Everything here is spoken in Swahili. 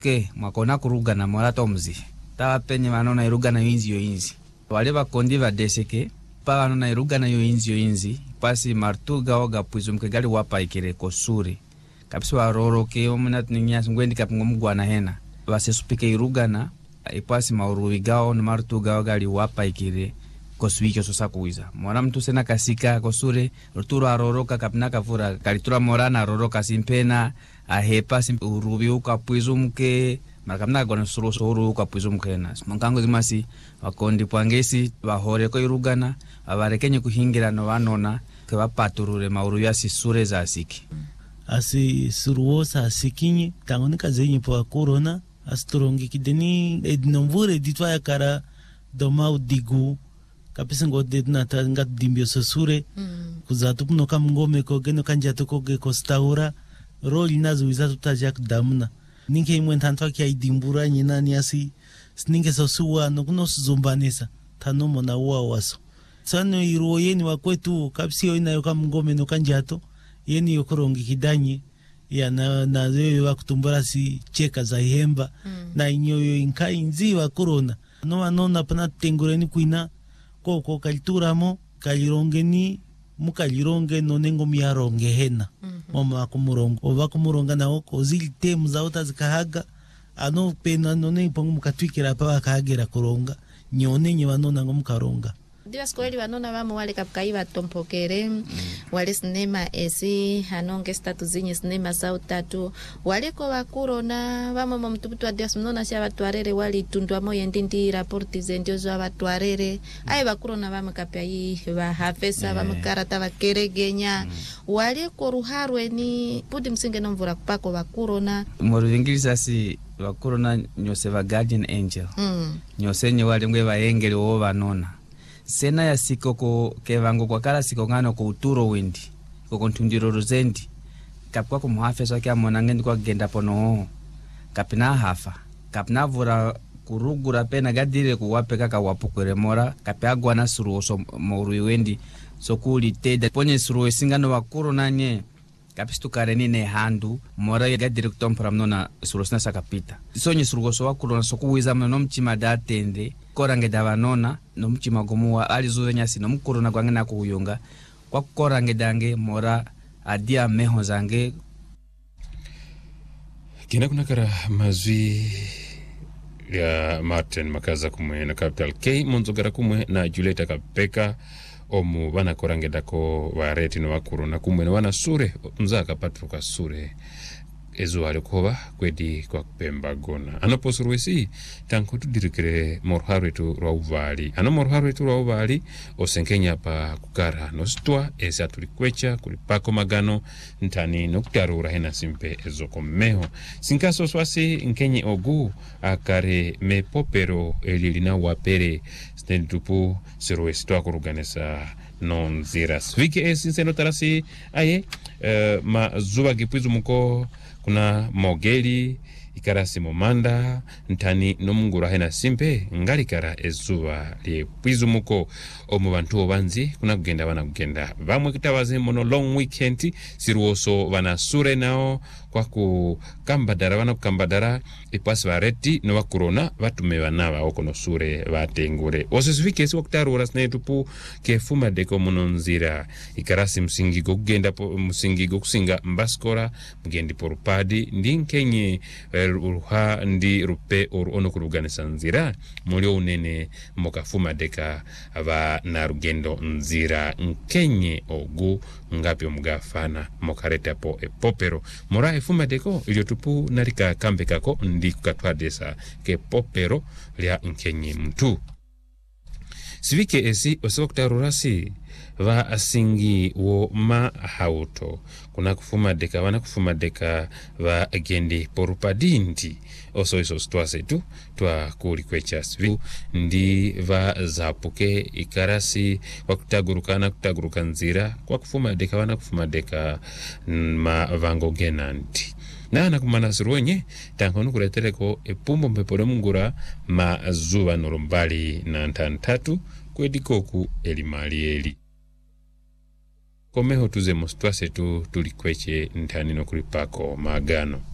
ke mwakona kurugana mora tomzi ta penye manona irugana yoinzi wale bakondi ba deseke pa manona irugana yoinzi pasi martuga oga pwizo mkegali wapa ikire kosuri kapisi waroroke omuna tningia ngwendi kapingomugwana hena base supike irugana ipasi mauruigao na martuga oga liwapa ikire koswike sosa kuiza mwana mtu sena kasika kosure ruturo aroroka kapina kavura kalitura morana aroroka simpena ahepa urubi ukapwizo mke makamna gona suru ukapwizo mkena mangango zimasi wakondi pwangesi bahore ko irugana abarekenye kuhingira no banona ke bapaturure mauru yasisure za asiki asi suruosa asikinyi tangonika zenyi po corona astorongi kideni ednomvure ditwa yakara doma udigu kapisa ngode na tanga dimbio sosure kuzatu kuno kamngome ko geno kanjato ko ge kostaura roli nazo wizatu tajak damna ninke imwe ntantwa kya idimbura nyina ni asi sninge sosuwa no kuno zumbanesa tanomo na waso sano iro yeni wakwetu kapsio ina yo kamngome no kanjato yeni yokorongi kidanyi ya na zeyo wakutumbura si cheka za ihemba na inyoyo inkai nziwa corona no anona pana tengureni kuina koko kalituramo kalirongeni mukalironge nonengo miaronge hena mama akumurongo ova kumuronga nawo kozili temu za utazikahaga ano pena none ipongu mukatwikira pa bakahagera kuronga nyone nyewanona ngo mukaronga Diwa skweli wanona wamu wale kapkaiwa tompokere wale sinema esi hanonge statu zinye sinema sa utatu wale kwa wakurona wama mtuputu wa diwa sinona siya watuarere wali tundua moye ndindi raporti zendiozo wa watuarere aye wakurona wama kapia hii wa hafesa wama karata wa keregenya wale kwa ruharwe ni pudi msinge nomvura kupako wakurona mwaru ingilisa si wakurona nyose wa guardian angel nyose nye wale mwe wa engeli wo wanona sena ya siko ko kevango kwa kala siko ngano ko uturo wendi ko kontundiro rozendi kapwa ko muhafesa kya monangendi kwa genda pono kapina hafa kapna vura kurugura pena gadire kuwape kaka wapukure mora kapagwa na suruoso moru wendi sokuli tede ponye suruo singano wakuro nanye kapistu kareni ne handu mora ya gadire kutompra mnona surosna sakapita sonye suruoso wakuro na sokuwiza mno mchima datende korange davanona no mchima gomuwa alizuwe nyasi no mkorona kwange na kuyunga kwa korange dange mora adia meho zange kina kuna kara mazwi ya Martin Makaza kumwe na Capital K monzogara kumwe na Julieta Kapeka omu bana korange dako wareti no wakurona kumwe na wana sure mzaka patruka sure ezo alikoba kwedi kwa Pemba gona anoposurwesi tankutu dirikire morharetu rauvali morharetu rauvali osenkenya pa kukara nostwa esa tulikwecha kulipako magano ntani noktarura hena simpe ezo komeho sinkaso swasi nkenye ogu akare me popero elilina wapere stendupu serwesi to akuruganesa non ziras vike esinseno tarasi aye ma zuba gipwizu muko kuna mogeli ikarasi momanda ntani nomungura hena simpe ngalikara ezuba li pwizu muko omu bantu obanzi kuna kugenda bana kugenda bamwe kitabaze mono long weekend siruoso bana sure nao kwa kukambadara bana kukambadara ipasi bareti no bakurona batume bana ba okono sure batengure osifike si waktarura snetupu kefuma deko mononzira ikarasi msingi go kugenda msingi go kusinga mbaskora mugendi porupadi ndinkenye uruha ndi rupe ono kuruganisa nzira mulio unene mokafuma deka aba na rugendo nzira nkenye ogu ngapi omugafana mokareta po epopero mora efuma deko ilio tupu narika kambe kako ndi kukatwadesa ke popero lia nkenye mtu sivike esi osoktarurasi va asingi wo ma hauto kuna kufuma deka wana kufuma deka va agendi porupadindi oso iso stwase tu twa kuli kwecha svi ndi va zapuke ikarasi kwa kutaguruka nzira kwa kufuma deka wana kufuma deka ma vango genanti na kumana siruenye tankonu kuretereko epumbo mpepore mungura ma zuba norombali na ntantatu kwedikoku elimali eli komeho tuze mostwase tu tulikweche ntani no kulipako magano